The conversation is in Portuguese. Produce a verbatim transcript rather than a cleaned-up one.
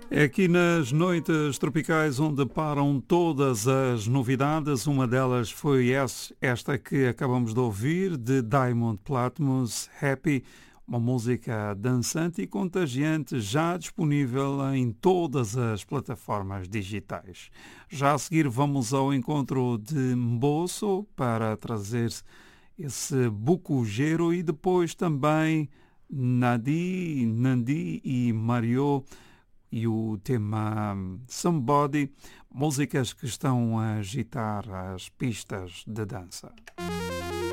É aqui nas noites tropicais onde param todas as novidades. Uma delas foi esta que acabamos de ouvir, de Diamond Platnumz, Happy, uma música dançante e contagiante, já disponível em todas as plataformas digitais. Já a seguir vamos ao encontro de Mbosso para trazer esse bucujeiro e depois também Nadi, Nandi e Mario e o tema Somebody, músicas que estão a agitar as pistas de dança.